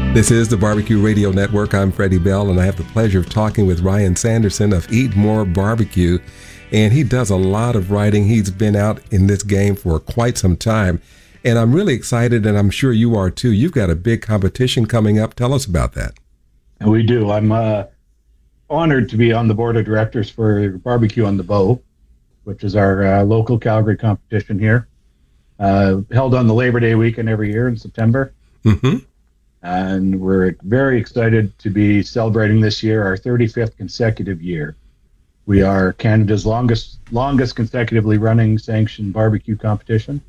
This is the Barbecue Radio Network. I'm Freddie Bell, and I have the pleasure of talking with Ryan Sanderson of Eat More Barbecue. And he does a lot of writing. He's been out in this game for quite some time. And I'm really excited, and I'm sure you are too. You've got a big competition coming up. Tell us about that. We do. I'm honored to be on the board of directors for Barbecue on the Bow, which is our local Calgary competition here. Held on the Labor Day weekend every year in September. Mm-hmm. And we're very excited to be celebrating this year our 35th consecutive year. We are Canada's longest consecutively running sanctioned barbecue competition.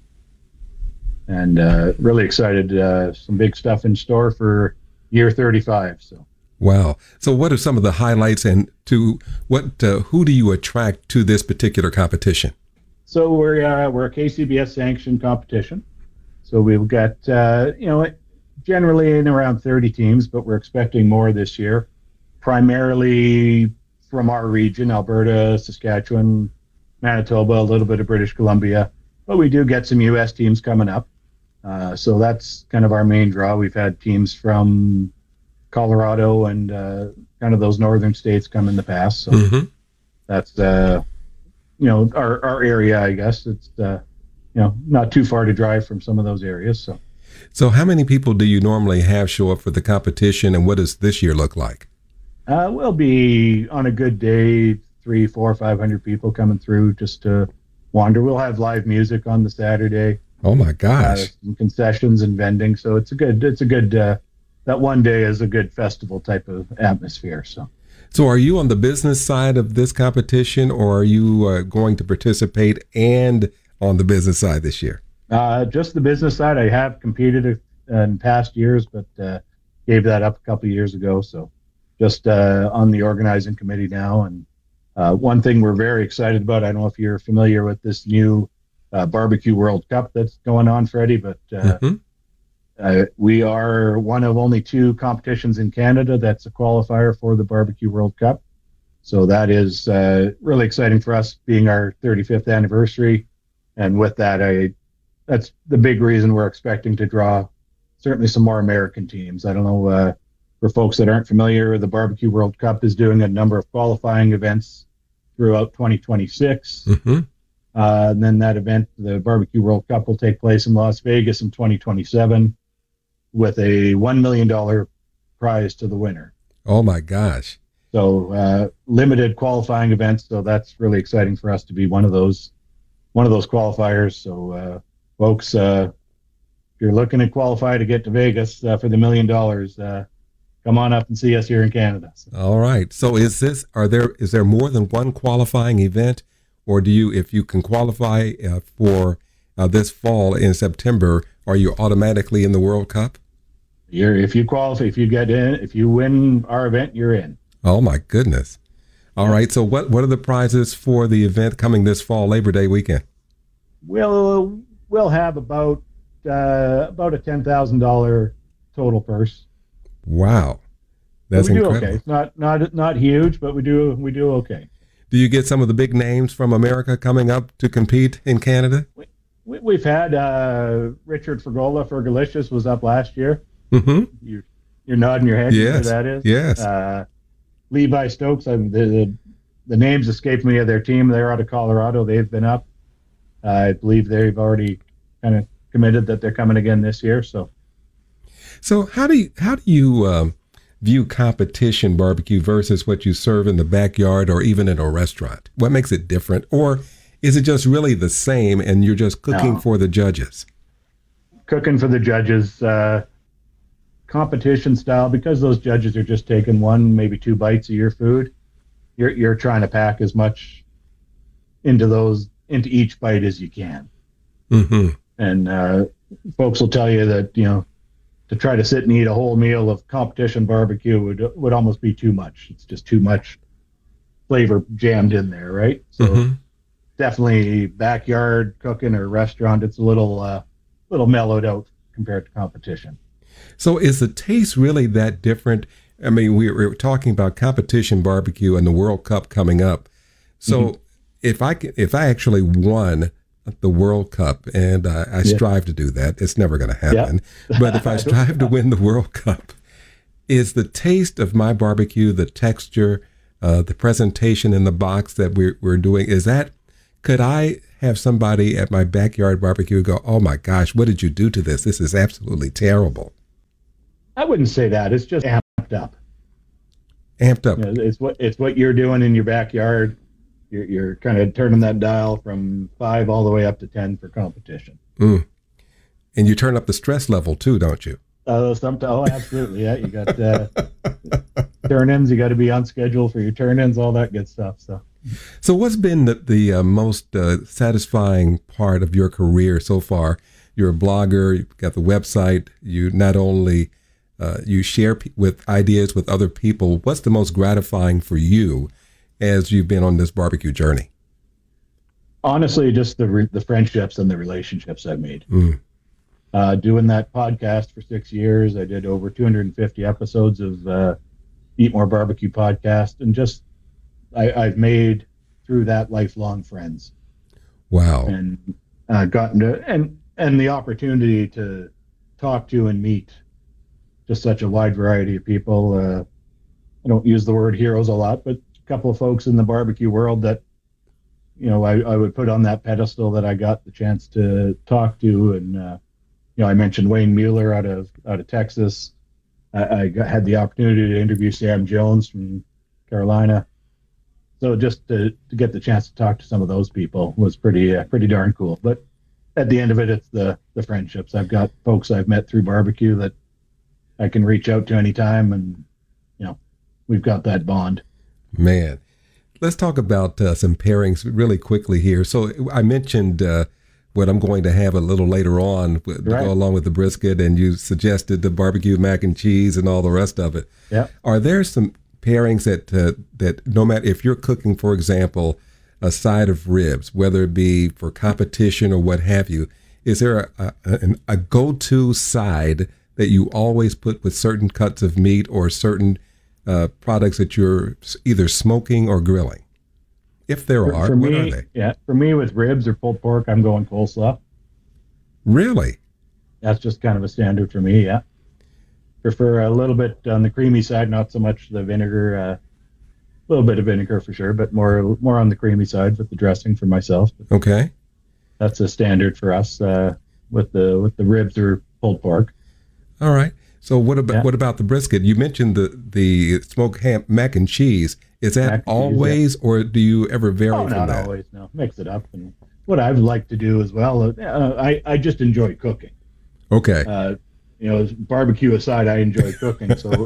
And really excited. Some big stuff in store for year 35. So. Wow. So what are some of the highlights, and who do you attract to this particular competition? So we're a KCBS sanctioned competition. So we've got, generally in around 30 teams, but we're expecting more this year, primarily from our region, Alberta, Saskatchewan, Manitoba, a little bit of British Columbia, but we do get some U.S. teams coming up. So that's kind of our main draw. We've had teams from Colorado and kind of those northern states come in the past. So that's, our area, I guess. It's, not too far to drive from some of those areas. So how many people do you normally have show up for the competition, and what does this year look like? We'll be, on a good day, 300, 400, 500 people coming through just to wander. We'll have live music on the Saturday. Oh my gosh. Some concessions and vending. So it's a good, that one day is a good festival type of atmosphere. So are you on the business side of this competition, or are you going to participate and on the business side this year? Just the business side. I have competed in past years, but gave that up a couple of years ago. So just on the organizing committee now. And one thing we're very excited about, I don't know if you're familiar with this new Barbecue World Cup that's going on, Freddie, but we are one of only 2 competitions in Canada that's a qualifier for the Barbecue World Cup. So that is really exciting for us, being our 35th anniversary. And with that, that's the big reason we're expecting to draw certainly some more American teams. I don't know, for folks that aren't familiar, the Barbecue World Cup is doing a number of qualifying events throughout 2026. And then that event, the Barbecue World Cup, will take place in Las Vegas in 2027 with a $1 million prize to the winner. Oh my gosh. So limited qualifying events. So that's really exciting for us to be one of those qualifiers. So folks, if you're looking to qualify to get to Vegas for the $1 million, come on up and see us here in Canada. So. All right. So is there more than one qualifying event, or if you can qualify for this fall in September, are you automatically in the World Cup? If you qualify, if you get in, if you win our event, you're in. Oh my goodness. All right. So what are the prizes for the event coming this fall, Labor Day weekend? We'll have about a $10,000 total purse. Wow, that's incredible. Okay. It's not huge, but we do okay. Do you get some of the big names from America coming up to compete in Canada? We've had Richard Fergola, Fergalicious was up last year. You're nodding your head. Yes. You know who that is? Yes. Levi Stokes. The names escaped me of their team. They're out of Colorado. They've been up. I believe they've already kind of committed that they're coming again this year. So how do you view competition barbecue versus what you serve in the backyard or even in a restaurant? What makes it different, or is it just really the same and you're just cooking for the judges? Cooking for the judges, competition style, because those judges are just taking 1, maybe 2 bites of your food. You're trying to pack as much into each bite as you can. And folks will tell you that, to try to sit and eat a whole meal of competition barbecue would almost be too much. It's just too much flavor jammed in there, right? So definitely backyard cooking or restaurant, it's a little mellowed out compared to competition. So is the taste really that different? I mean, we're talking about competition barbecue and the World Cup coming up. So if I actually won the World Cup, and I strive to do that, it's never going to happen. But if I strive to win the World Cup, Is the taste of my barbecue, the texture, the presentation in the box that we're doing, could I have somebody at my backyard barbecue go, oh my gosh, what did you do to this? This is absolutely terrible. I wouldn't say that. It's just amped up. Amped up. You know, it's what you're doing in your backyard. You're kind of turning that dial from 5 all the way up to 10 for competition. Mm. And you turn up the stress level too, don't you? Absolutely. Yeah, you got turn-ins. You got to be on schedule for your turn-ins, all that good stuff. So what's been the most satisfying part of your career so far? You're a blogger. You've got the website. You not only you share with ideas with other people. What's the most gratifying for you as you've been on this barbecue journey? Honestly, just the friendships and the relationships I've made. Mm. Doing that podcast for 6 years, I did over 250 episodes of Eat More Barbecue podcast, and just I've made through that lifelong friends. Wow! And gotten to and the opportunity to talk to and meet just such a wide variety of people. I don't use the word heroes a lot, but a couple of folks in the barbecue world that I would put on that pedestal that I got the chance to talk to, and I mentioned Wayne Mueller out of Texas. I had the opportunity to interview Sam Jones from Carolina. So just to get the chance to talk to some of those people was pretty darn cool. But at the end of it, it's the friendships. I've got folks I've met through barbecue that I can reach out to anytime, and we've got that bond. Man, let's talk about some pairings really quickly here. So I mentioned what I'm going to have a little later on to go along with the brisket, and you suggested the barbecue mac and cheese and all the rest of it. Yeah. Are there some pairings that no matter if you're cooking, for example, a side of ribs, whether it be for competition or what have you, is there a go-to side that you always put with certain cuts of meat or certain products that you're either smoking or grilling? If there are, what are they? Yeah, for me with ribs or pulled pork, I'm going coleslaw. Really? That's just kind of a standard for me, yeah. Prefer a little bit on the creamy side, not so much the vinegar, a little bit of vinegar for sure, but more on the creamy side with the dressing for myself. Okay. That's a standard for us with the ribs or pulled pork. All right. So what about the brisket? You mentioned the smoked ham mac and cheese. Is that always, or do you ever vary from that? Not always. No, mix it up. And what I'd like to do as well, I just enjoy cooking. Okay. Barbecue aside, I enjoy cooking. So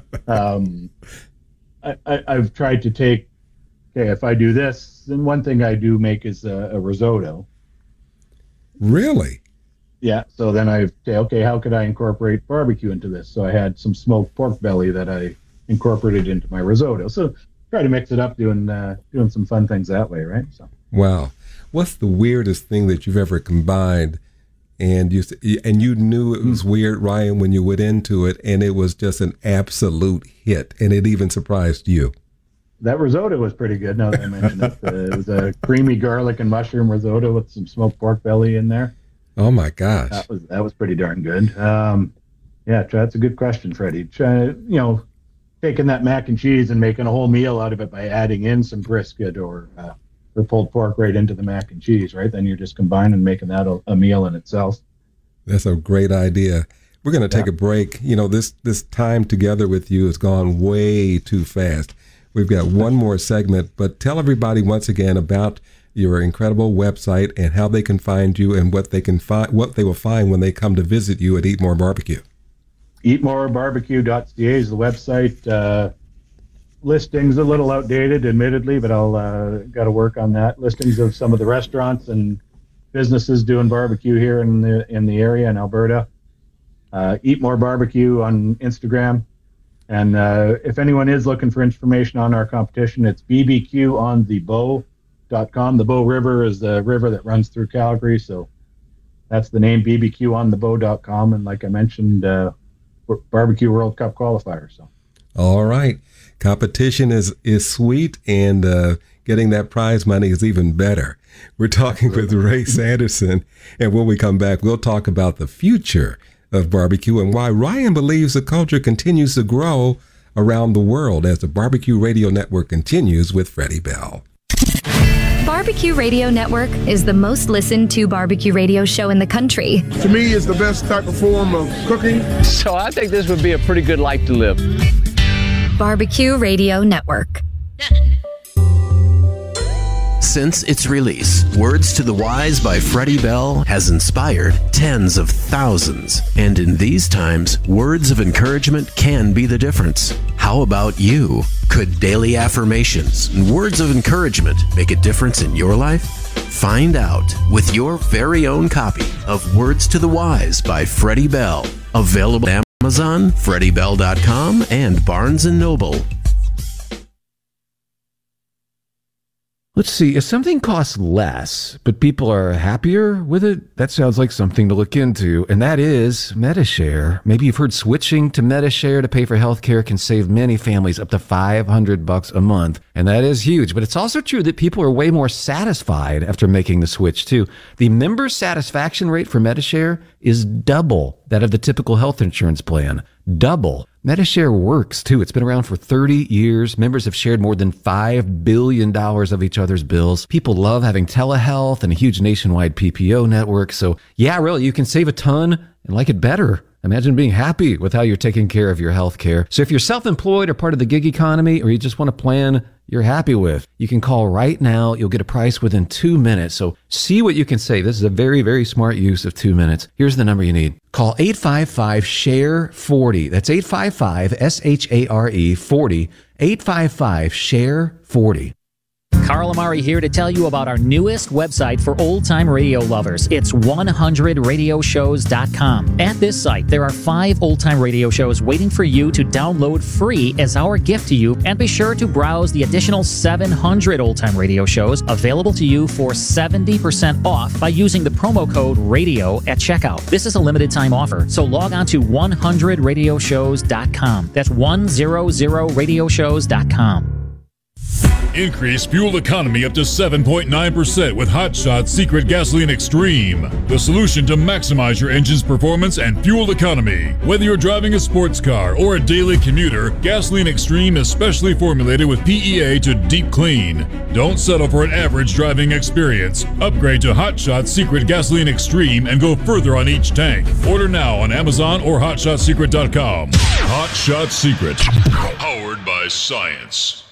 I've tried to take. Okay, if I do this, then one thing I do make is a risotto. Really? Yeah, so then I say, okay, how could I incorporate barbecue into this? So I had some smoked pork belly that I incorporated into my risotto. So try to mix it up, doing some fun things that way, right? So. Wow, what's the weirdest thing that you've ever combined, and you knew it was weird, Ryan, when you went into it, and it was just an absolute hit, and it even surprised you? That risotto was pretty good. Now that I mention it, it was a creamy garlic and mushroom risotto with some smoked pork belly in there. Oh my gosh, that was pretty darn good. That's a good question, Freddie. Taking that mac and cheese and making a whole meal out of it by adding in some brisket or pulled pork right into the mac and cheese, right? Then you're just combining, making that a meal in itself. That's a great idea. We're going to take a break. This time together with you has gone way too fast. We've got one more segment, but tell everybody once again about your incredible website and how they can find you and what they will find when they come to visit you at Eat More Barbecue. EatMoreBarbecue.ca is the website. Listings a little outdated, admittedly, but I'll got to work on that. Listings of some of the restaurants and businesses doing barbecue here in the area in Alberta. Eat More Barbecue on Instagram. And if anyone is looking for information on our competition, it's bbqonthebow.com. The Bow River is the river that runs through Calgary, so that's the name, bbqonthebow.com. And like I mentioned, Barbecue World Cup qualifier. So, all right, competition is sweet, and getting that prize money is even better. We're talking with Ray Sanderson, and when we come back, we'll talk about the future of barbecue and why Ryan believes the culture continues to grow around the world as the Barbecue Radio Network continues with Freddie Bell. Barbecue Radio Network is the most listened to barbecue radio show in the country. To me, it's the best type of form of cooking. So I think this would be a pretty good life to live. Barbecue Radio Network. Since its release, Words to the Wise by Freddie Bell has inspired tens of thousands. And in these times, words of encouragement can be the difference. How about you? Could daily affirmations and words of encouragement make a difference in your life? Find out with your very own copy of Words to the Wise by Freddie Bell. Available at Amazon, FreddieBell.com, and Barnes & Noble. Let's see, if something costs less, but people are happier with it, that sounds like something to look into, and that is Medi-Share. Maybe you've heard switching to Medi-Share to pay for healthcare can save many families up to $500 a month, and that is huge. But it's also true that people are way more satisfied after making the switch, too. The member satisfaction rate for Medi-Share is double that of the typical health insurance plan. Double. Medi-Share works, too. It's been around for 30 years. Members have shared more than $5 billion of each other's bills. People love having telehealth and a huge nationwide PPO network. So, yeah, really, you can save a ton and like it better. Imagine being happy with how you're taking care of your health care. So if you're self-employed or part of the gig economy, or you just want a plan you're happy with, you can call right now. You'll get a price within 2 minutes. So see what you can save. This is a very, very smart use of 2 minutes. Here's the number you need. Call 855-SHARE-40. That's 855-SHARE-40. 855-SHARE-40. Carl Amari here to tell you about our newest website for old-time radio lovers. It's 100radioshows.com. At this site, there are 5 old-time radio shows waiting for you to download free as our gift to you, and be sure to browse the additional 700 old-time radio shows available to you for 70% off by using the promo code RADIO at checkout. This is a limited-time offer, so log on to 100radioshows.com. That's 100radioshows.com. Increase fuel economy up to 7.9% with Hot Shot Secret Gasoline Extreme, the solution to maximize your engine's performance and fuel economy. Whether you're driving a sports car or a daily commuter, Gasoline Extreme is specially formulated with PEA to deep clean. Don't settle for an average driving experience. Upgrade to Hot Shot Secret Gasoline Extreme and go further on each tank. Order now on Amazon or HotShotSecret.com. Hot Shot Secret, powered by science.